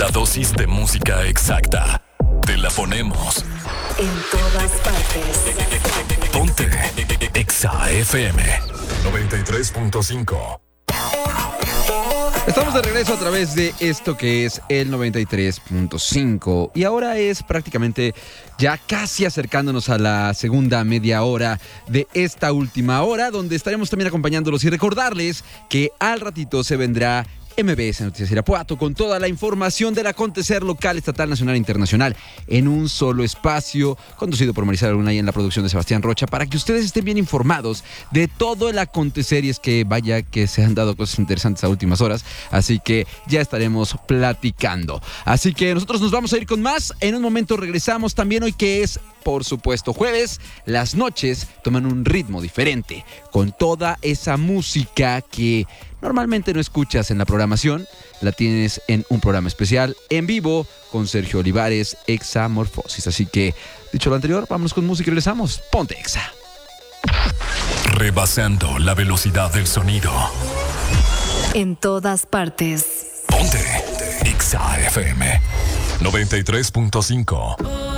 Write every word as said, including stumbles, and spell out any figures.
La dosis de música exacta. Te la ponemos. En todas partes. Ponte Exa F M noventa y tres punto cinco. Estamos de regreso a través de esto que es el noventa y tres punto cinco y ahora es prácticamente ya casi acercándonos a la segunda media hora de esta última hora, donde estaremos también acompañándolos y recordarles que al ratito se vendrá M B S Noticias Irapuato con toda la información del acontecer local, estatal, nacional e internacional en un solo espacio, conducido por Marisela Luna y en la producción de Sebastián Rocha, para que ustedes estén bien informados de todo el acontecer. Y es que vaya que se han dado cosas interesantes a últimas horas, así que ya estaremos platicando. Así que nosotros nos vamos a ir con más. En un momento regresamos también hoy, que es, por supuesto, jueves. Las noches toman un ritmo diferente, con toda esa música que normalmente no escuchas en la programación, la tienes en un programa especial en vivo con Sergio Olivares, Examorfosis. Así que, dicho lo anterior, vámonos con música y regresamos. Ponte Exa. Rebasando la velocidad del sonido. En todas partes. Ponte Exa F M noventa y tres punto cinco.